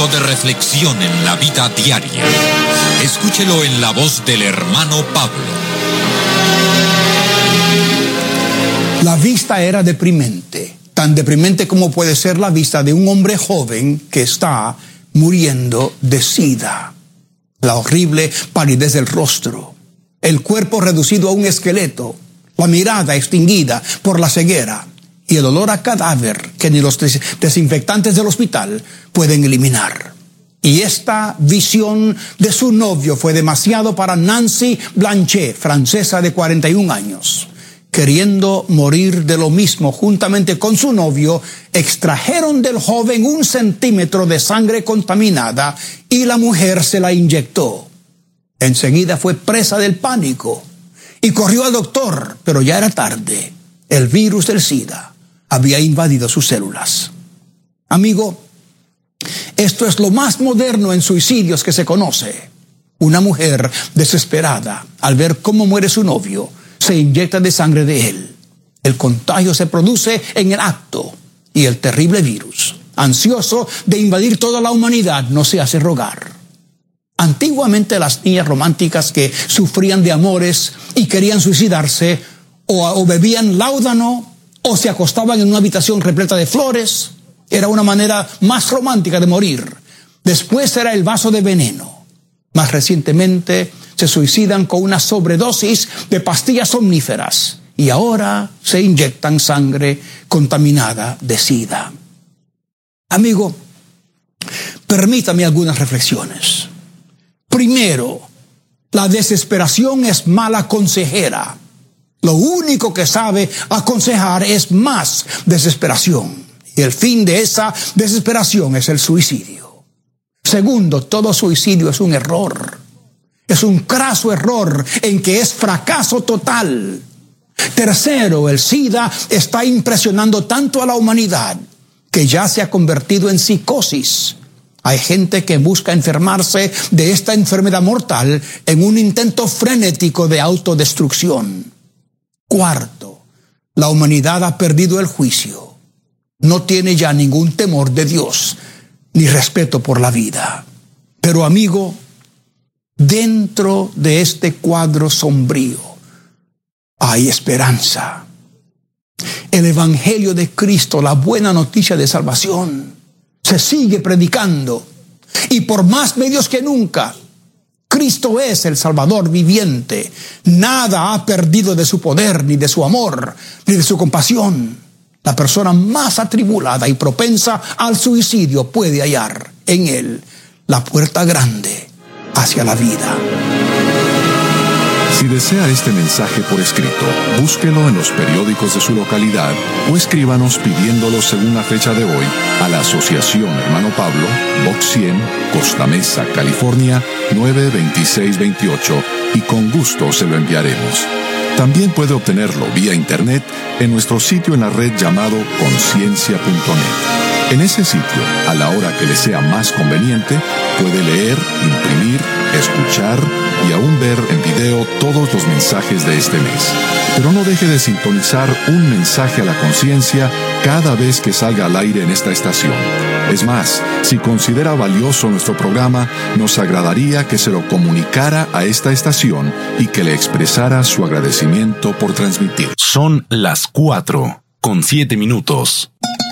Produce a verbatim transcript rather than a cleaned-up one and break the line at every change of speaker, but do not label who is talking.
momento de reflexión en la vida diaria. Escúchelo en la voz del hermano Pablo.
La vista era deprimente, tan deprimente como puede ser la vista de un hombre joven que está muriendo de sida. La horrible palidez del rostro, el cuerpo reducido a un esqueleto, la mirada extinguida por la ceguera y el olor a cadáver que ni los des- desinfectantes del hospital pueden eliminar. Y esta visión de su novio fue demasiado para Nancy Blanchet, francesa de cuarenta y un años. Queriendo morir de lo mismo juntamente con su novio, extrajeron del joven un centímetro de sangre contaminada y la mujer se la inyectó. Enseguida fue presa del pánico y corrió al doctor, pero ya era tarde. El virus del SIDA había invadido sus células. Amigo, esto es lo más moderno en suicidios que se conoce. Una mujer desesperada, al ver cómo muere su novio, se inyecta de sangre de él. El contagio se produce en el acto y el terrible virus, ansioso de invadir toda la humanidad, no se hace rogar. Antiguamente las niñas románticas que sufrían de amores y querían suicidarse o, o bebían láudano o se acostaban en una habitación repleta de flores. Era una manera más romántica de morir. Después era el vaso de veneno. Más recientemente se suicidan con una sobredosis de pastillas somníferas y ahora se inyectan sangre contaminada de SIDA. Amigo, permítame algunas reflexiones. Primero, la desesperación es mala consejera. Lo único que sabe aconsejar es más desesperación. Y el fin de esa desesperación es el suicidio. Segundo, todo suicidio es un error. Es un craso error en que es fracaso total. Tercero, el SIDA está impresionando tanto a la humanidad que ya se ha convertido en psicosis. Hay gente que busca enfermarse de esta enfermedad mortal en un intento frenético de autodestrucción. Cuarto, la humanidad ha perdido el juicio. No tiene ya ningún temor de Dios, ni respeto por la vida. Pero amigo, dentro de este cuadro sombrío hay esperanza. El Evangelio de Cristo, la buena noticia de salvación, se sigue predicando. Y por más medios que nunca, Cristo es el Salvador viviente. Nada ha perdido de su poder, ni de su amor, ni de su compasión. La persona más atribulada y propensa al suicidio puede hallar en él la puerta grande hacia la vida.
Si desea este mensaje por escrito, búsquelo en los periódicos de su localidad o escríbanos pidiéndolo según la fecha de hoy a la Asociación Hermano Pablo, Box cien, Costa Mesa, California, nueve dos seis dos ocho, y con gusto se lo enviaremos. También puede obtenerlo vía internet en nuestro sitio en la red llamado conciencia punto net. En ese sitio, a la hora que le sea más conveniente, puede leer, imprimir, escuchar y aún ver en video todos los mensajes de este mes. Pero no deje de sintonizar un mensaje a la conciencia cada vez que salga al aire en esta estación. Es más, si considera valioso nuestro programa, nos agradaría que se lo comunicara a esta estación y que le expresara su agradecimiento por transmitir.
Son las cuatro con siete minutos.